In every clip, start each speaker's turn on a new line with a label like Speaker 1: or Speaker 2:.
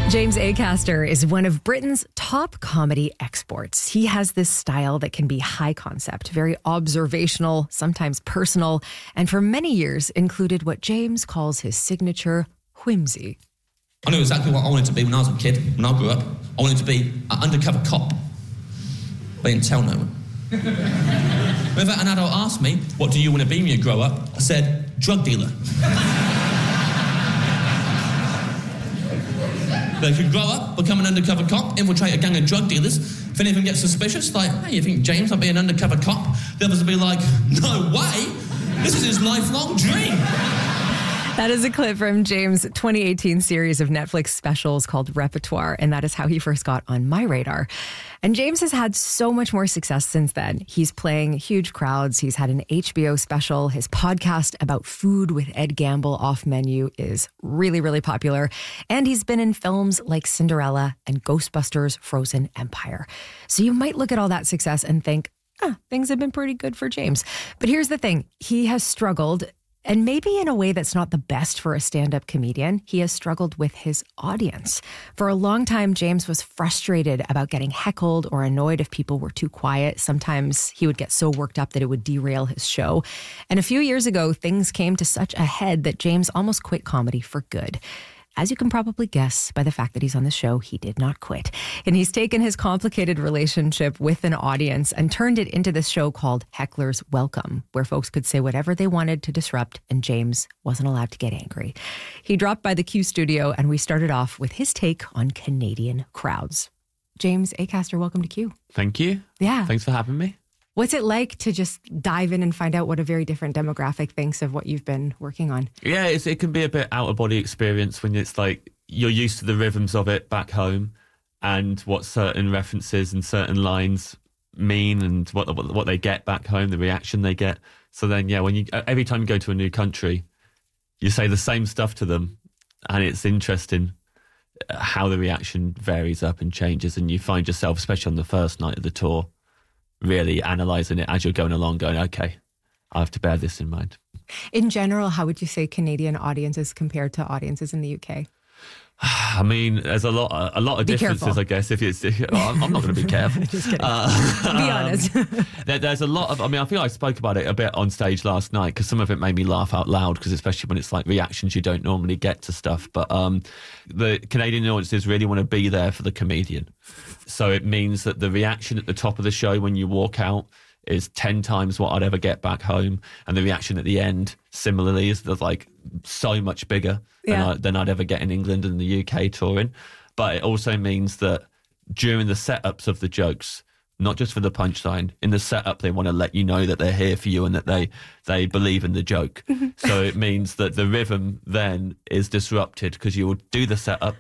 Speaker 1: James Acaster is one of Britain's top comedy experts. He has this style that can be high concept, very observational, sometimes personal, and for many years included what James calls his signature whimsy.
Speaker 2: I knew exactly what I wanted to be when I was a kid. When I grew up, I wanted to be an undercover cop. But I didn't tell no one. Whenever an adult asked me, what do you want to be when you grow up? I said, drug dealer. They could grow up, become an undercover cop, infiltrate a gang of drug dealers. If anything gets suspicious, like, hey, you think James might be an undercover cop? The others will be like, no way! This is his lifelong dream!
Speaker 1: That is a clip from James' 2018 series of Netflix specials called Repertoire, and that is how he first got on my radar. And James has had so much more success since then. He's playing huge crowds. He's had an HBO special. His podcast about food with Ed Gamble, Off Menu, is really, really popular. And he's been in films like Cinderella and Ghostbusters Frozen Empire. So you might look at all that success and think, things have been pretty good for James. But here's the thing. He has struggled, and maybe in a way that's not the best for a stand-up comedian. He has struggled with his audience. For a long time, James was frustrated about getting heckled or annoyed if people were too quiet. Sometimes he would get so worked up that it would derail his show. And a few years ago, things came to such a head that James almost quit comedy for good. As you can probably guess by the fact that he's on the show, he did not quit. And he's taken his complicated relationship with an audience and turned it into this show called Heckler's Welcome, where folks could say whatever they wanted to disrupt, and James wasn't allowed to get angry. He dropped by the Q studio, and we started off with his take on Canadian crowds. James Acaster, welcome to Q.
Speaker 3: Thank you.
Speaker 1: Yeah.
Speaker 3: Thanks for having me.
Speaker 1: What's it like to just dive in and find out what a very different demographic thinks of what you've been working on?
Speaker 3: Yeah, it can be a bit out-of-body experience when it's like you're used to the rhythms of it back home and what certain references and certain lines mean and what they get back home, the reaction they get. So then, yeah, every time you go to a new country, you say the same stuff to them, and it's interesting how the reaction varies up and changes, and you find yourself, especially on the first night of the tour, really analysing it as you're going along, going, okay, I have to bear this in mind.
Speaker 1: In general, how would you say Canadian audiences compared to audiences in the UK?
Speaker 3: I mean, there's a lot of differences,
Speaker 1: careful.
Speaker 3: I guess. I'm not going to be careful.
Speaker 1: Just kidding. Be honest.
Speaker 3: There's a lot of, I think I spoke about it a bit on stage last night because some of it made me laugh out loud, because especially when it's like reactions you don't normally get to stuff. But the Canadian audiences really want to be there for the comedian. So it means that the reaction at the top of the show when you walk out is 10 times what I'd ever get back home. And the reaction at the end, similarly, is like so much bigger than I'd ever get in England and the UK touring. But it also means that during the setups of the jokes, not just for the punchline, in the setup, they want to let you know that they're here for you and that they believe in the joke. So it means that the rhythm then is disrupted because you will do the setup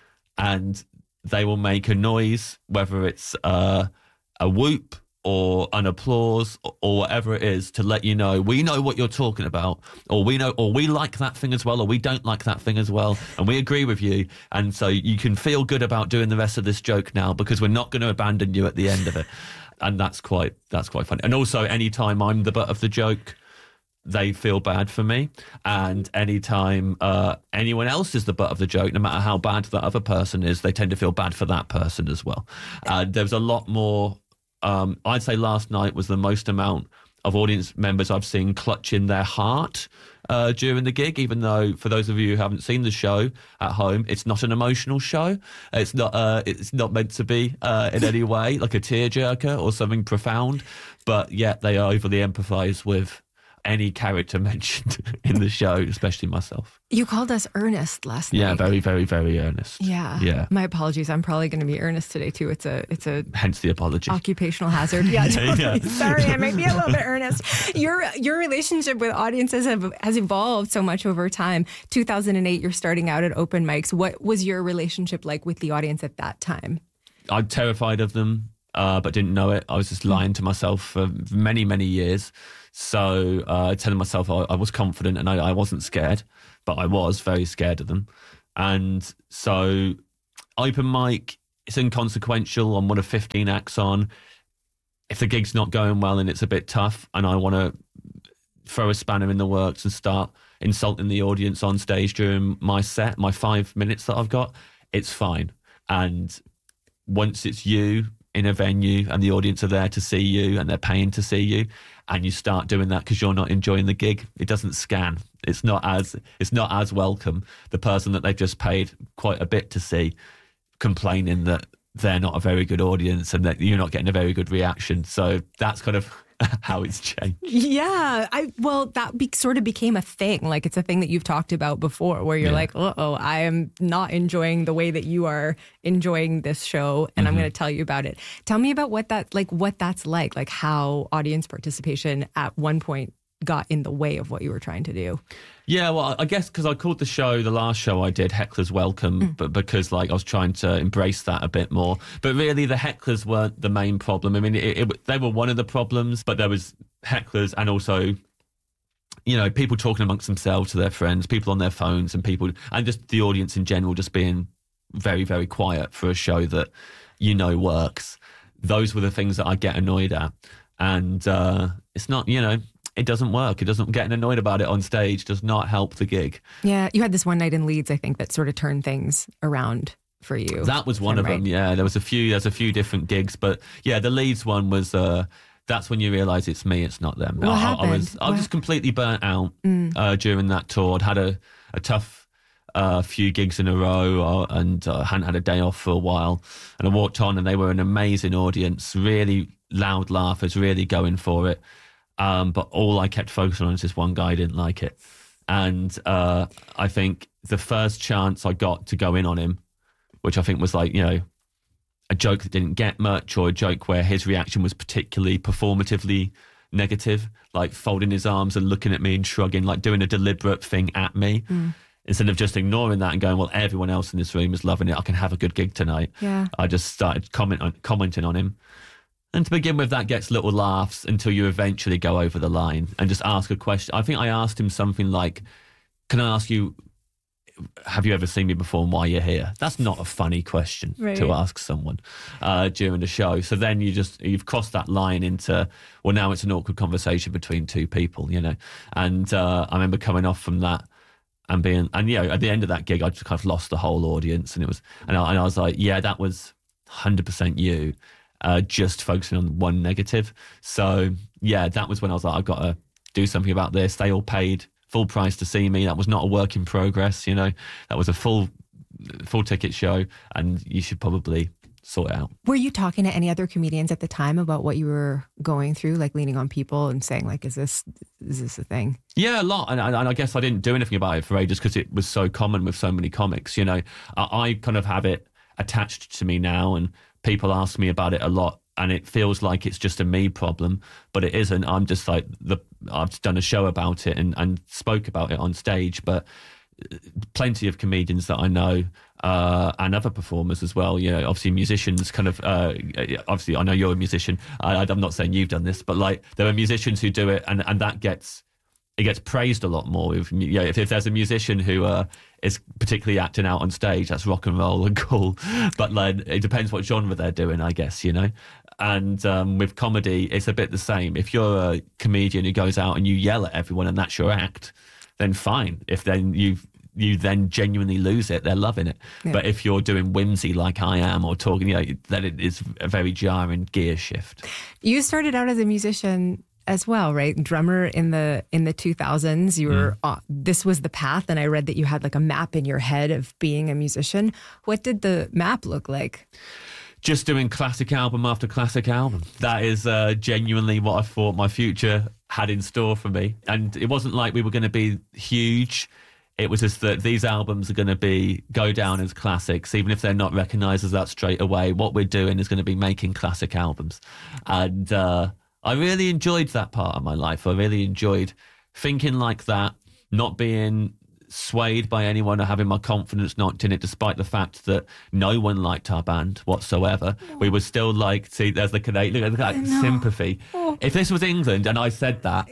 Speaker 3: and they will make a noise, whether it's a whoop or an applause or whatever it is, to let you know, we know what you're talking about, or we like that thing as well, or we don't like that thing as well, and we agree with you. And so you can feel good about doing the rest of this joke now because we're not going to abandon you at the end of it. And that's quite funny. And also, anytime I'm the butt of the joke, they feel bad for me. And anytime anyone else is the butt of the joke, no matter how bad that other person is, they tend to feel bad for that person as well. There's a lot more. I'd say last night was the most amount of audience members I've seen clutching their heart during the gig, even though, for those of you who haven't seen the show at home, it's not an emotional show. It's not meant to be in any way like a tearjerker or something profound, but yet they overly empathise with any character mentioned in the show, especially myself.
Speaker 1: You called us earnest last night.
Speaker 3: Yeah, very, very, very earnest.
Speaker 1: Yeah. My apologies. I'm probably going to be earnest today too. It's a
Speaker 3: hence the apology.
Speaker 1: Occupational hazard. Yeah, totally.
Speaker 3: Yeah.
Speaker 1: Sorry, I might be a little bit earnest. Your relationship with audiences has evolved so much over time. 2008, you're starting out at open mics. What was your relationship like with the audience at that time?
Speaker 3: I'm terrified of them, but didn't know it. I was just lying to myself for many, many years. So telling myself I was confident and I wasn't scared, but I was very scared of them. And so open mic, it's inconsequential. I'm one of 15 acts on. If the gig's not going well and it's a bit tough and I want to throw a spanner in the works and start insulting the audience on stage during my set, my 5 minutes that I've got, it's fine. And once it's you in a venue and the audience are there to see you and they're paying to see you, and you start doing that because you're not enjoying the gig, it doesn't scan. It's not as welcome. The person that they've just paid quite a bit to see complaining that they're not a very good audience and that you're not getting a very good reaction. So that's kind of how it's changed.
Speaker 1: Yeah. Sort of became a thing. Like, it's a thing that you've talked about before where you're like, I am not enjoying the way that you are enjoying this show, and I'm going to tell you about it. Tell me about what that's like how audience participation at one point got in the way of what you were trying to do.
Speaker 3: Yeah, well, I guess because I called the last show I did, Heckler's Welcome, but because I was trying to embrace that a bit more. But really, the hecklers weren't the main problem. I mean, they were one of the problems, but there was hecklers and also, people talking amongst themselves to their friends, people on their phones, and just the audience in general just being very, very quiet for a show that works. Those were the things that I get annoyed at. And it's not, it doesn't work. Getting annoyed about it on stage does not help the gig. Yeah,
Speaker 1: you had this one night in Leeds, I think, that sort of turned things around for you.
Speaker 3: That was one of them. Yeah, there's a few different gigs, but yeah, the Leeds one was. That's when you realise it's me, it's not them.
Speaker 1: What happened?
Speaker 3: I was just completely burnt out during that tour. I'd had a tough few gigs in a row and hadn't had a day off for a while. And I walked on and they were an amazing audience, really loud laughers, really going for it. But all I kept focusing on is this one guy didn't like it. And I think the first chance I got to go in on him, which I think was like, a joke that didn't get much, or a joke where his reaction was particularly performatively negative, like folding his arms and looking at me and shrugging, like doing a deliberate thing at me. Instead of just ignoring that and going, well, everyone else in this room is loving it, I can have a good gig tonight.
Speaker 1: Yeah.
Speaker 3: I just started commenting on him. And to begin with, that gets little laughs until you eventually go over the line and just ask a question. I think I asked him something like, can I ask you, have you ever seen me before and why you're here? That's not a funny question to ask someone during the show. So then you've crossed that line into, well, now it's an awkward conversation between two people, And I remember coming off from that and at the end of that gig, I just kind of lost the whole audience. And I was like, yeah, that was 100% you. Just focusing on one negative. So yeah, that was when I was like, I've got to do something about this. They all paid full price to see me. That was not a work in progress, that was a full ticket show, and you should probably sort it out.
Speaker 1: Were you talking to any other comedians at the time about what you were going through, like leaning on people and saying like, is this a thing?
Speaker 3: Yeah, a lot. And I guess I didn't do anything about it for ages because it was so common with so many comics. I kind of have it attached to me now, and people ask me about it a lot, and it feels like it's just a me problem, but it isn't. I'm just like, I've done a show about it and spoke about it on stage, but plenty of comedians that I know and other performers as well, obviously musicians kind of, obviously I know you're a musician. I'm not saying you've done this, but like there are musicians who do it and that gets praised a lot more. If there's a musician who is particularly acting out on stage, that's rock and roll and cool. But like, it depends what genre they're doing, I guess, And with comedy, it's a bit the same. If you're a comedian who goes out and you yell at everyone and that's your act, then fine. If then you then genuinely lose it, they're loving it. Yeah. But if you're doing whimsy like I am or talking, then it is a very jarring gear shift.
Speaker 1: You started out as a musician as well, right? Drummer in the 2000s. You were this was the path, and I read that you had like a map in your head of being a musician. What did the map look like?
Speaker 3: Just doing classic album after classic album. That is genuinely what I thought my future had in store for me. And it wasn't like we were going to be huge. It was just that these albums are going to go down as classics, even if they're not recognised as that straight away. What we're doing is going to be making classic albums. And I really enjoyed that part of my life. I really enjoyed thinking like that, not being swayed by anyone or having my confidence knocked in it, despite the fact that no one liked our band whatsoever. We were still like, see, there's the Canadian, look at that sympathy. Oh. If this was England and I said that,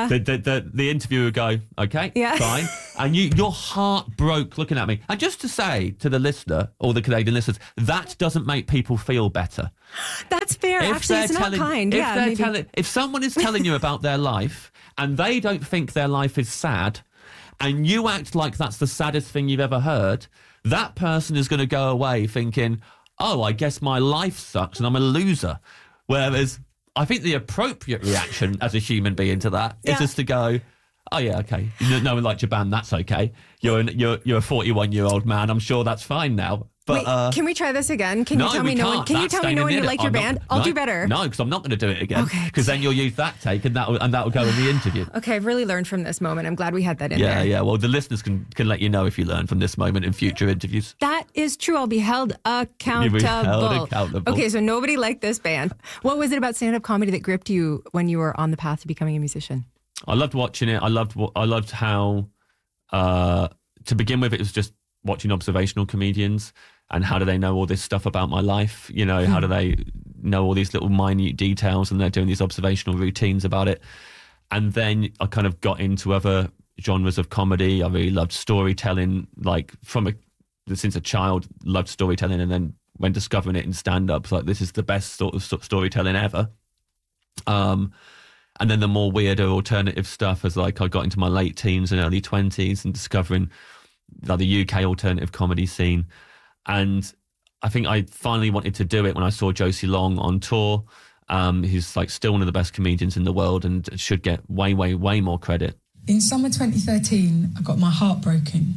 Speaker 3: the interviewer would go, okay, fine. And your heart broke looking at me. And just to say to the listener, or the Canadian listeners, that doesn't make people feel better.
Speaker 1: That's fair. Actually, it's not kind.
Speaker 3: If someone is telling you about their life and they don't think their life is sad, and you act like that's the saddest thing you've ever heard, that person is going to go away thinking, oh, I guess my life sucks and I'm a loser. Whereas I think the appropriate reaction as a human being to that is just to go, oh yeah, okay. No one liked your band, that's okay. You're a 41-year-old man. I'm sure that's fine now. But
Speaker 1: wait, can we try this again? Can you tell me no one? Can you tell me no one you like your band? I'll do better.
Speaker 3: No, because I'm not going to do it again.
Speaker 1: Okay.
Speaker 3: Because then you'll use that take and that will go in the interview.
Speaker 1: Okay, I've really learned from this moment. I'm glad we had that in there.
Speaker 3: Yeah. Well, the listeners can let you know if you learn from this moment in future interviews.
Speaker 1: That is true. I'll be held accountable.
Speaker 3: You'll be held accountable.
Speaker 1: Okay, so nobody liked this band. What was it about stand-up comedy that gripped you when you were on the path to becoming a musician?
Speaker 3: I loved watching it. I loved how, to begin with, it was just watching observational comedians and how do they know all this stuff about my life? You know, how do they know all these little minute details, and they're doing these observational routines about it. And then I kind of got into other genres of comedy. I really loved storytelling, like since a child, loved storytelling, and then when discovering it in stand-up, like this is the best sort of storytelling ever. And then the more weirder alternative stuff as like I got into my late teens and early 20s and discovering like the UK alternative comedy scene. And I think I finally wanted to do it when I saw Josie Long on tour. He's like still one of the best comedians in the world and should get way, way, way more credit.
Speaker 4: In summer 2013, I got my heart broken.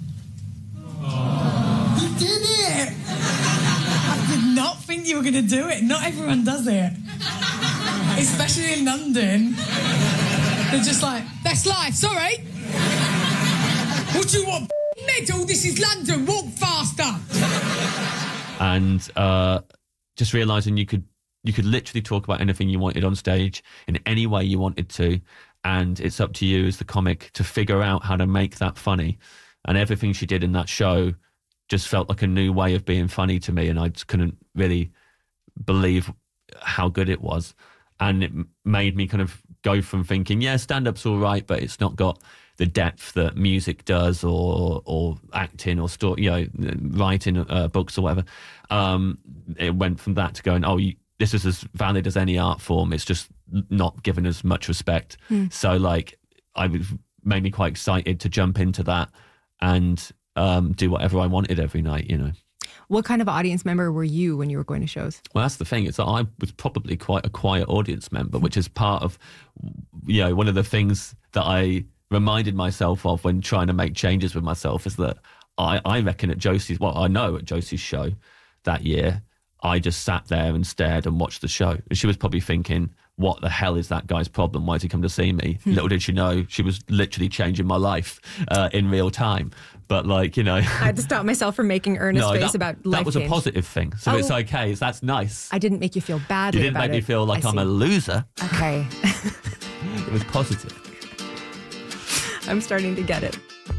Speaker 4: You did it! I did not think you were going to do it. Not everyone does it. Especially in London. They're just like, that's life, sorry. What do you want, medal? This is London, walk faster.
Speaker 3: And just realising you could literally talk about anything you wanted on stage in any way you wanted to, and it's up to you as the comic to figure out how to make that funny. And everything she did in that show just felt like a new way of being funny to me, and I just couldn't really believe how good it was. And it made me kind of go from thinking, yeah, stand-up's all right, but it's not got the depth that music does, or acting, or story, writing books or whatever. It went from that to going, this is as valid as any art form. It's just not given as much respect. So like, made me quite excited to jump into that and do whatever I wanted every night, you know.
Speaker 1: What kind of audience member were you when you were going to shows?
Speaker 3: Well, that's the thing. It's that I was probably quite a quiet audience member, which is part of, one of the things that I reminded myself of when trying to make changes with myself is that I reckon at Josie's show that year, I just sat there and stared and watched the show. And she was probably thinking, what the hell is that guy's problem? Why did he come to see me? Little did she know, she was literally changing my life in real time. But I
Speaker 1: had to stop myself from making earnest face about life
Speaker 3: that was
Speaker 1: change.
Speaker 3: A positive thing. So it's okay. That's nice.
Speaker 1: I didn't make you feel badly
Speaker 3: You didn't make me feel like I'm a loser.
Speaker 1: Okay.
Speaker 3: It was positive.
Speaker 1: I'm starting to get it.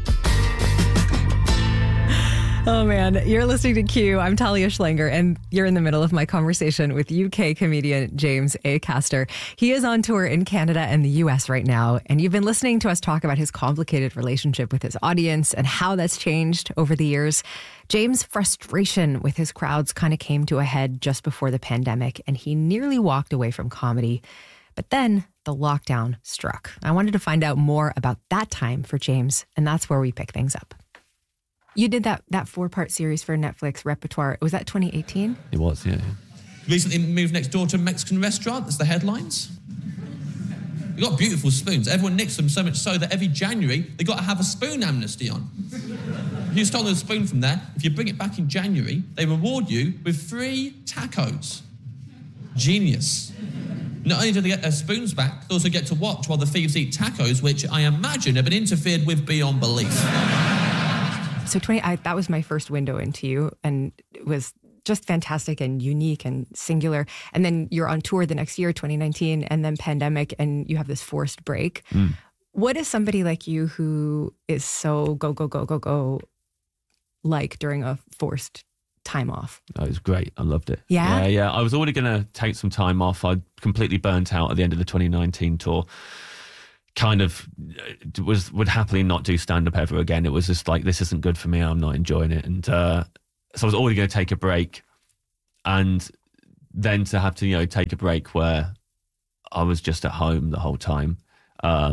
Speaker 1: Oh, man. You're listening to Q. I'm Talia Schlanger, and you're in the middle of my conversation with UK comedian James Acaster. He is on tour in Canada and the US right now, and you've been listening to us talk about his complicated relationship with his audience and how that's changed over the years. James' frustration with his crowds kind of came to a head just before the pandemic, and he nearly walked away from comedy. But then the lockdown struck. I wanted to find out more about that time for James, and that's where we pick things up. You did that 4-part series for Netflix, Repertoire. Was that 2018?
Speaker 3: It was, yeah.
Speaker 2: Recently moved next door to a Mexican restaurant. That's the headlines. We've got beautiful spoons. Everyone nicks them so much so that every January they've got to have a spoon amnesty on. If you stole a spoon from there, if you bring it back in January, they reward you with free tacos. Genius. Not only do they get their spoons back, they also get to watch while the thieves eat tacos, which I imagine have been interfered with beyond belief.
Speaker 1: So that was my first window into you, and it was just fantastic and unique and singular. And then you're on tour the next year, 2019, and then pandemic, and you have this forced break. What is somebody like you who is so go, like during a forced time off?
Speaker 3: It was great. I loved it.
Speaker 1: Yeah?
Speaker 3: Yeah. I was already going to take some time off. I completely burnt out at the end of the 2019 tour. Kind of would happily not do stand-up ever again. It was just like, this isn't good for me. I'm not enjoying it. And so I was already going to take a break. And then to have to, take a break where I was just at home the whole time.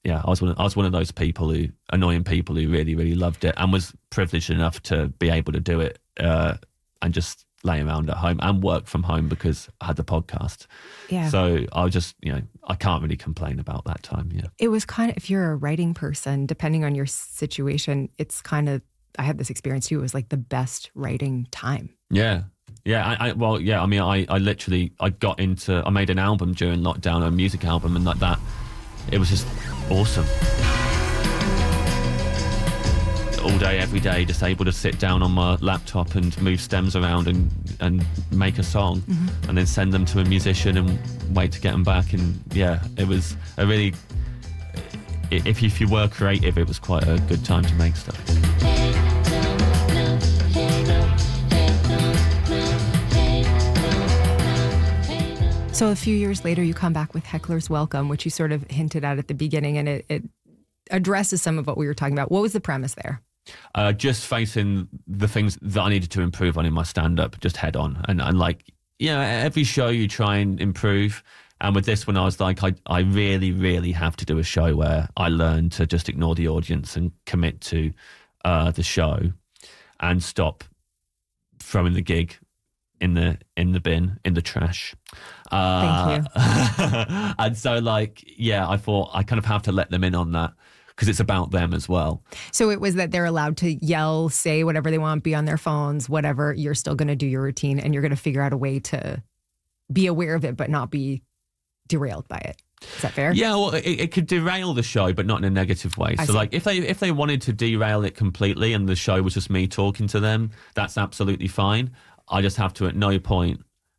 Speaker 3: yeah, I was one of those annoying people who really, really loved it and was privileged enough to be able to do it and just lay around at home and work from home because I had the podcast.
Speaker 1: Yeah.
Speaker 3: So I was just, I can't really complain about that time. Yeah.
Speaker 1: It was kind of, if you're a writing person, depending on your situation, it's kind of, I had this experience too. It was like the best writing time.
Speaker 3: Yeah. Yeah. I made an album during lockdown, a music album, and like that, it was just awesome. All day, every day, just able to sit down on my laptop and move stems around and make a song, and then send them to a musician and wait to get them back. And yeah, it was a really, if you were creative, it was quite a good time to make stuff.
Speaker 1: So a few years later, you come back with Heckler's Welcome, which you sort of hinted at the beginning, and it addresses some of what we were talking about. What was the premise there?
Speaker 3: Just facing the things that I needed to improve on in my stand-up, just head on. And like, every show you try and improve. And with this one, I was like, I really, really have to do a show where I learn to just ignore the audience and commit to the show and stop throwing the gig in the bin, in the trash.
Speaker 1: Thank you.
Speaker 3: And so I thought I kind of have to let them in on that because it's about them as well.
Speaker 1: So it was that they're allowed to yell, say whatever they want, be on their phones, whatever. You're still going to do your routine and you're going to figure out a way to be aware of it, but not be derailed by it. Is that fair?
Speaker 3: Yeah, well, it could derail the show, but not in a negative way. So like if they wanted to derail it completely and the show was just me talking to them, that's absolutely fine. I just have to at no point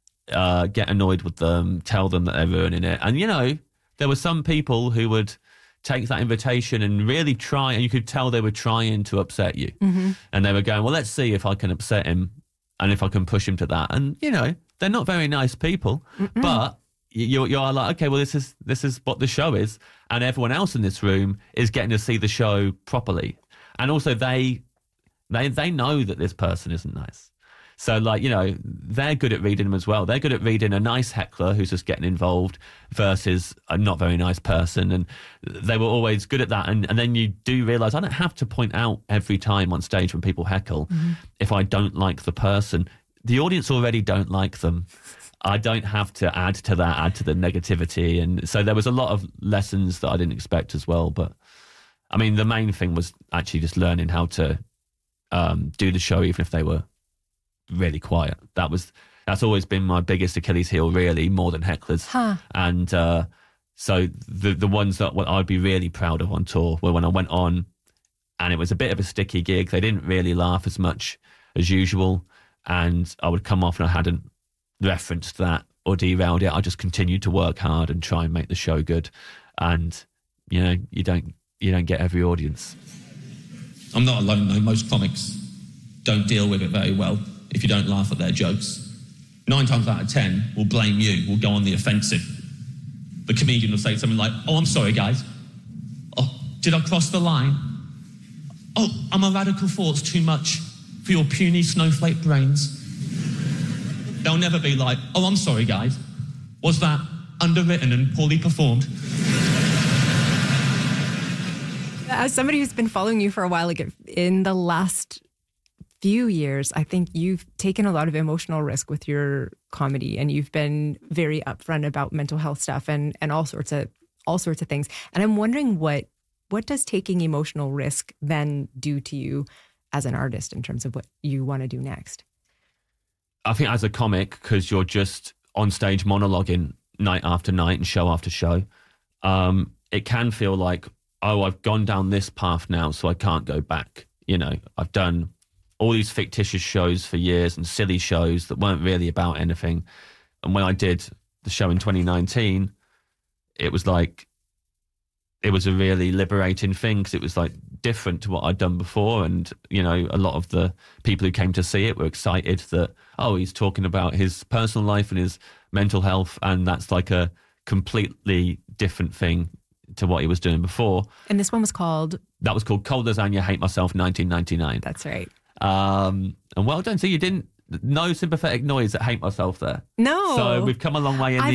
Speaker 3: get annoyed with them, tell them that they're ruining it. And, there were some people who would take that invitation and really try, and you could tell they were trying to upset you. Mm-hmm. And they were going, well, let's see if I can upset him and if I can push him to that. And, they're not very nice people, but you're like, okay, well, this is what the show is. And everyone else in this room is getting to see the show properly. And also they know that this person isn't nice. So, they're good at reading them as well. They're good at reading a nice heckler who's just getting involved versus a not very nice person. And they were always good at that. And then you do realise I don't have to point out every time on stage when people heckle if I don't like the person. The audience already don't like them. I don't have to add to the negativity. And so there was a lot of lessons that I didn't expect as well. But, I mean, the main thing was actually just learning how to do the show even if they were really quiet. That's always been my biggest Achilles heel, really, more than hecklers. And so the ones that I'd be really proud of on tour were when I went on and it was a bit of a sticky gig. They didn't really laugh as much as usual, and I would come off and I hadn't referenced that or derailed it. I just continued to work hard and try and make the show good. And you don't get every audience.
Speaker 2: I'm not alone though. Most comics don't deal with it very well. If you don't laugh at their jokes, 9 times out of 10 will blame you, will go on the offensive. The comedian will say something like, oh, I'm sorry, guys. Oh, did I cross the line? Oh, are my radical thoughts too much for your puny snowflake brains? They'll never be like, oh, I'm sorry, guys. Was that underwritten and poorly performed?
Speaker 1: As somebody who's been following you for a while, in the last few years, I think you've taken a lot of emotional risk with your comedy, and you've been very upfront about mental health stuff and all sorts of things. And I'm wondering what does taking emotional risk then do to you as an artist in terms of what you want to do next?
Speaker 3: I think as a comic, because you're just on stage monologuing night after night and show after show, it can feel like, oh, I've gone down this path now, so I can't go back. I've done all these fictitious shows for years and silly shows that weren't really about anything. And when I did the show in 2019, it was a really liberating thing because it was different to what I'd done before. And, a lot of the people who came to see it were excited that, oh, he's talking about his personal life and his mental health. And that's a completely different thing to what he was doing before.
Speaker 1: And this one was called? That was called
Speaker 3: Cold Lasagna, Hate Myself, 1999.
Speaker 1: That's right.
Speaker 3: And well done. So you didn't, no sympathetic noise at Hate Myself there.
Speaker 1: No.
Speaker 3: So we've come a long way in the